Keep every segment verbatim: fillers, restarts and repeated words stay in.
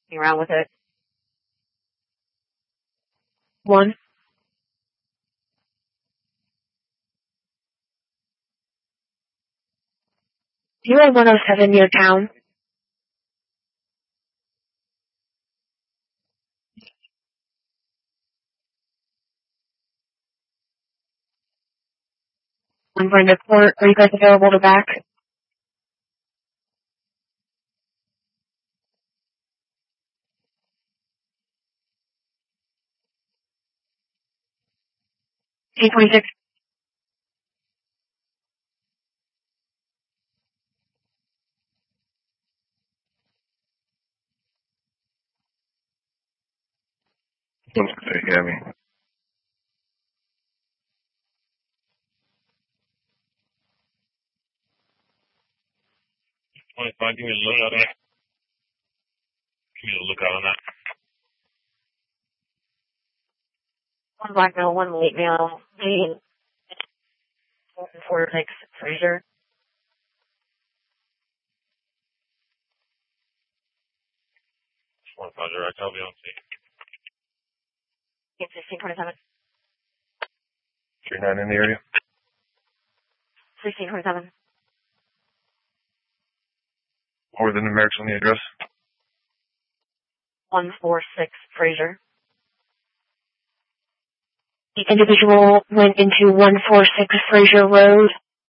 around with it. One. Zero one oh seven near town. I'm going to court. Are you guys available to back? eight twenty-six. Okay, heavy. twenty-five, give me a lookout on that. Give me a lookout on that. One black male, one white male. Eight. Four six Fraser. twenty-five direct, I'll be on scene. Eight sixteen twenty-seven. three nine in the area. Sixteen twenty-seven. More than numerics on the address. One four six Fraser. The individual went into one four six Fraser Road.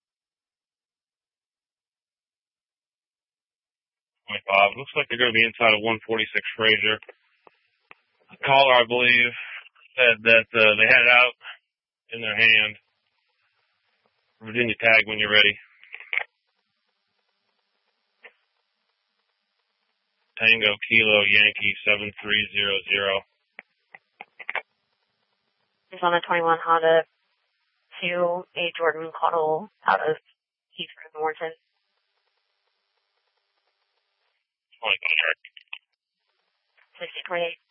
twenty-five, looks like they're going to be inside of one forty-six Fraser. The caller, I believe, said that uh, they had it out in their hand. Virginia tag when you're ready. Tango Kilo Yankee seven three zero zero. It's on a twenty-one Honda to a Jordan Caudle out of Heathrow, Morton. twenty-five. sixteen twenty-eight.